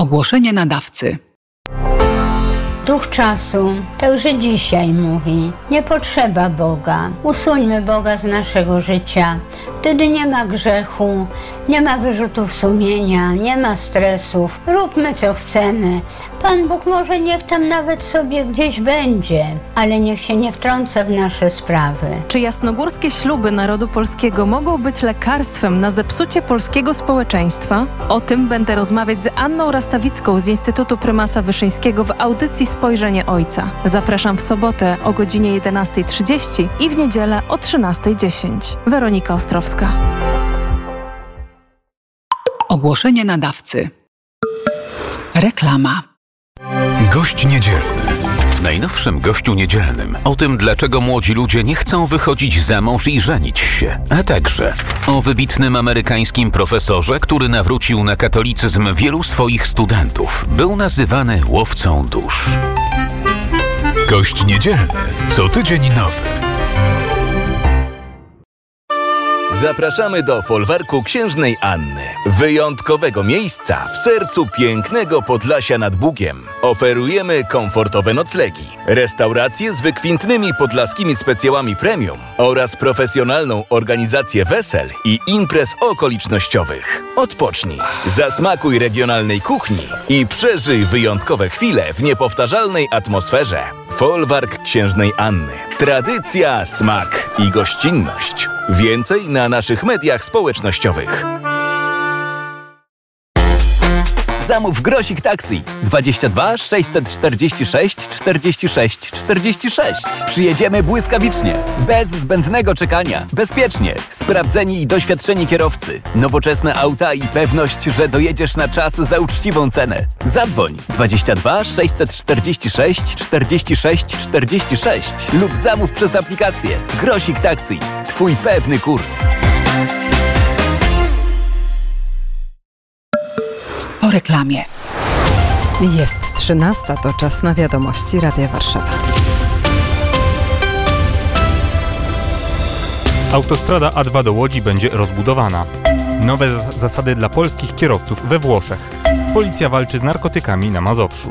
Ogłoszenie nadawcy. Duch czasu także dzisiaj mówi: nie potrzeba Boga. Usuńmy Boga z naszego życia. Wtedy nie ma grzechu, nie ma wyrzutów sumienia, nie ma stresów. Róbmy co chcemy. Pan Bóg może niech tam nawet sobie gdzieś będzie, ale niech się nie wtrąca w nasze sprawy. Czy jasnogórskie śluby narodu polskiego mogą być lekarstwem na zepsucie polskiego społeczeństwa? O tym będę rozmawiać z Anną Rastawicką z Instytutu Prymasa Wyszyńskiego w audycji Spojrzenie Ojca. Zapraszam w sobotę o godzinie 11:30 i w niedzielę o 13:10. Weronika Ostrowska. Ogłoszenie nadawcy. Reklama. Gość niedzielny. W najnowszym Gościu Niedzielnym o tym, dlaczego młodzi ludzie nie chcą wychodzić za mąż i żenić się, a także o wybitnym amerykańskim profesorze, który nawrócił na katolicyzm wielu swoich studentów. Był nazywany łowcą dusz. Gość Niedzielny. Co tydzień nowy. Zapraszamy do folwarku Księżnej Anny. Wyjątkowego miejsca w sercu pięknego Podlasia nad Bugiem. Oferujemy komfortowe noclegi, restauracje z wykwintnymi podlaskimi specjałami premium oraz profesjonalną organizację wesel i imprez okolicznościowych. Odpocznij, zasmakuj regionalnej kuchni i przeżyj wyjątkowe chwile w niepowtarzalnej atmosferze. Folwark Księżnej Anny. Tradycja, smak i gościnność. Więcej na naszych mediach społecznościowych. Zamów Grosik Taxi 22 646 46 46. Przyjedziemy błyskawicznie, bez zbędnego czekania, bezpiecznie. Sprawdzeni i doświadczeni kierowcy, nowoczesne auta i pewność, że dojedziesz na czas za uczciwą cenę. Zadzwoń 22 646 46 46 lub zamów przez aplikację Grosik Taxi. Twój pewny kurs. Po reklamie. Jest 13:00, to czas na wiadomości Radia Warszawa. Autostrada A2 do Łodzi będzie rozbudowana. Nowe zasady dla polskich kierowców we Włoszech. Policja walczy z narkotykami na Mazowszu.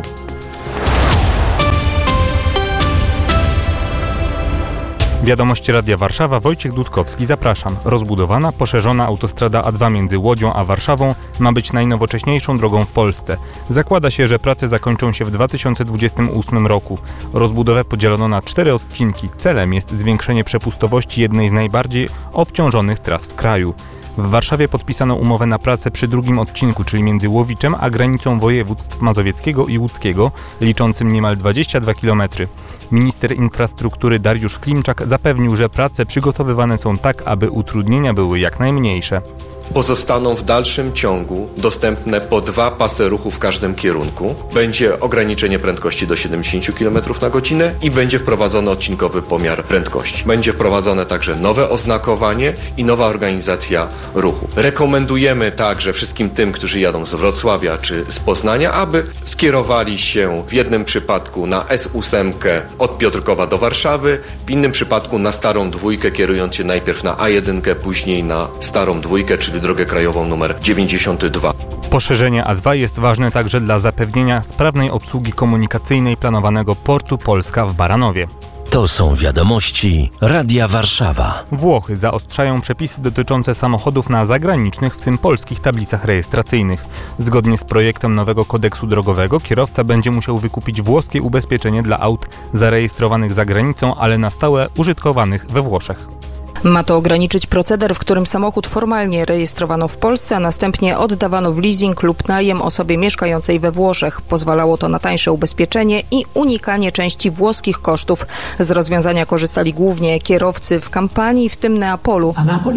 Wiadomości Radia Warszawa, Wojciech Dudkowski, zapraszam. Rozbudowana, poszerzona autostrada A2 między Łodzią a Warszawą ma być najnowocześniejszą drogą w Polsce. Zakłada się, że prace zakończą się w 2028 roku. Rozbudowę podzielono na 4 odcinki. Celem jest zwiększenie przepustowości jednej z najbardziej obciążonych tras w kraju. W Warszawie podpisano umowę na pracę przy drugim odcinku, czyli między Łowiczem a granicą województw mazowieckiego i łódzkiego, liczącym niemal 22 km. Minister infrastruktury Dariusz Klimczak zapewnił, że prace przygotowywane są tak, aby utrudnienia były jak najmniejsze. Pozostaną w dalszym ciągu dostępne po 2 pasy ruchu w każdym kierunku. Będzie ograniczenie prędkości do 70 km na godzinę i będzie wprowadzony odcinkowy pomiar prędkości. Będzie wprowadzone także nowe oznakowanie i nowa organizacja ruchu. Rekomendujemy także wszystkim tym, którzy jadą z Wrocławia czy z Poznania, aby skierowali się w jednym przypadku na S8 od Piotrkowa do Warszawy, w innym przypadku na Starą Dwójkę, kierując się najpierw na A1, później na Starą Dwójkę, czyli drogę krajową numer 92. Poszerzenie A2 jest ważne także dla zapewnienia sprawnej obsługi komunikacyjnej planowanego portu Polska w Baranowie. To są wiadomości Radia Warszawa. Włochy zaostrzają przepisy dotyczące samochodów na zagranicznych, w tym polskich tablicach rejestracyjnych. Zgodnie z projektem nowego kodeksu drogowego kierowca będzie musiał wykupić włoskie ubezpieczenie dla aut zarejestrowanych za granicą, ale na stałe użytkowanych we Włoszech. Ma to ograniczyć proceder, w którym samochód formalnie rejestrowano w Polsce, a następnie oddawano w leasing lub najem osobie mieszkającej we Włoszech. Pozwalało to na tańsze ubezpieczenie i unikanie części włoskich kosztów. Z rozwiązania korzystali głównie kierowcy w Kampanii, w tym Neapolu.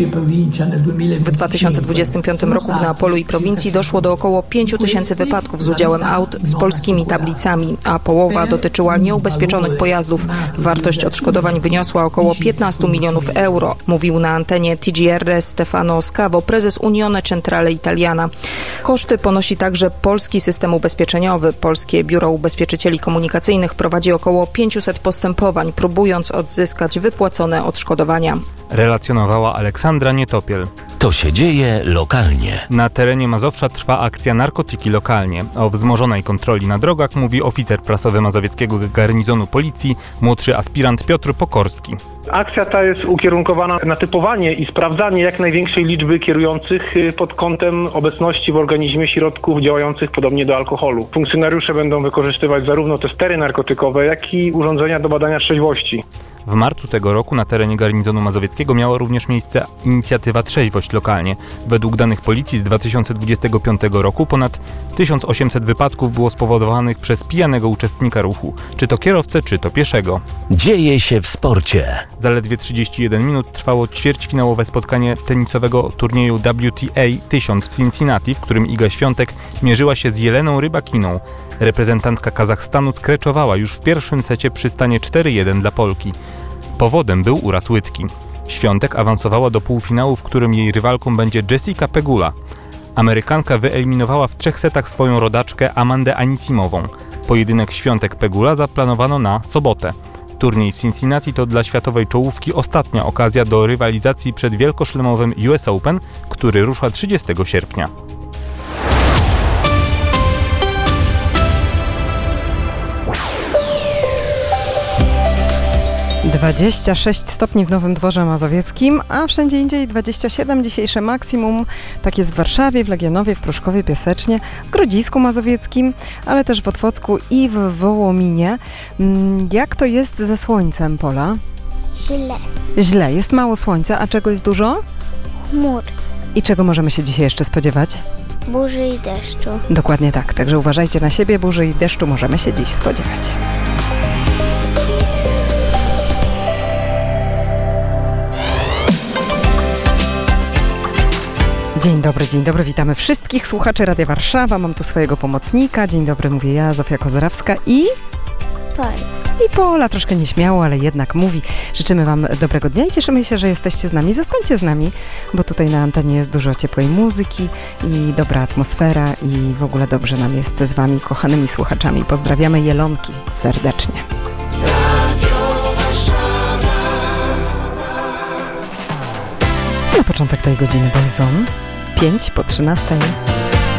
W 2025 roku w Neapolu i prowincji doszło do około 5 000 wypadków z udziałem aut z polskimi tablicami, a połowa dotyczyła nieubezpieczonych pojazdów. Wartość odszkodowań wyniosła około 15 milionów euro. Mówił na antenie TGR Stefano Scavo, prezes Unione Centrale Italiana. Koszty ponosi także polski system ubezpieczeniowy. Polskie Biuro Ubezpieczycieli Komunikacyjnych prowadzi około 500 postępowań, próbując odzyskać wypłacone odszkodowania. Relacjonowała Aleksandra Nietopiel. To się dzieje lokalnie. Na terenie Mazowsza trwa akcja Narkotyki lokalnie. O wzmożonej kontroli na drogach mówi oficer prasowy mazowieckiego garnizonu policji, młodszy aspirant Piotr Pokorski. Akcja ta jest ukierunkowana na typowanie i sprawdzanie jak największej liczby kierujących pod kątem obecności w organizmie środków działających podobnie do alkoholu. Funkcjonariusze będą wykorzystywać zarówno te stery narkotykowe, jak i urządzenia do badania trzeźwości. W marcu tego roku na terenie garnizonu mazowieckiego miała również miejsce inicjatywa Trzeźwość lokalnie. Według danych policji z 2025 roku ponad 1800 wypadków było spowodowanych przez pijanego uczestnika ruchu, czy to kierowcę, czy to pieszego. Dzieje się w sporcie. Zaledwie 31 minut trwało ćwierćfinałowe spotkanie tenisowego turnieju WTA 1000 w Cincinnati, w którym Iga Świątek mierzyła się z Jeleną Rybakiną. Reprezentantka Kazachstanu skreczowała już w pierwszym secie przy stanie 4-1 dla Polki. Powodem był uraz łydki. Świątek awansowała do półfinału, w którym jej rywalką będzie Jessica Pegula. Amerykanka wyeliminowała w 3 setach swoją rodaczkę Amandę Anisimową. Pojedynek Świątek-Pegula zaplanowano na sobotę. Turniej w Cincinnati to dla światowej czołówki ostatnia okazja do rywalizacji przed wielkoszlemowym US Open, który rusza 30 sierpnia. 26 stopni w Nowym Dworze Mazowieckim, a wszędzie indziej 27 dzisiejsze maksimum. Tak jest w Warszawie, w Legionowie, w Pruszkowie, Piasecznie, w Grodzisku Mazowieckim, ale też w Otwocku i w Wołominie. Jak to jest ze słońcem, Pola? Źle. Źle. Jest mało słońca, a czego jest dużo? Chmur. I czego możemy się dzisiaj jeszcze spodziewać? Burzy i deszczu. Dokładnie tak. Także uważajcie na siebie. Burzy i deszczu możemy się dziś spodziewać. Dzień dobry, witamy wszystkich słuchaczy Radia Warszawa. Mam tu swojego pomocnika. Dzień dobry, mówię ja, Zofia Kozorowska i Pola, troszkę nieśmiało, ale jednak mówi. Życzymy Wam dobrego dnia i cieszymy się, że jesteście z nami. Zostańcie z nami, bo tutaj na antenie jest dużo ciepłej muzyki i dobra atmosfera i w ogóle dobrze nam jest z Wami, kochanymi słuchaczami. Pozdrawiamy Jelonki serdecznie. Na początek tej godziny Boyzone, 5 po 13.